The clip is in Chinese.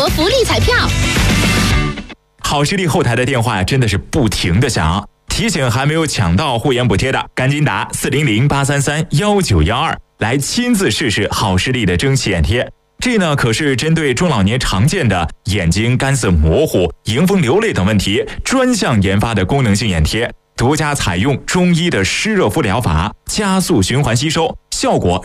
国福利彩票。 好视力后台的电话真的是不停的响，提醒还没有抢到护眼补贴的，赶紧打400-833-1912来亲自试试好视力的蒸汽眼贴。这呢可是针对中老年常见的眼睛干涩模糊、迎风流泪等问题专项研发的功能性眼贴，独家采用中医的湿热敷疗法，加速循环吸收，效果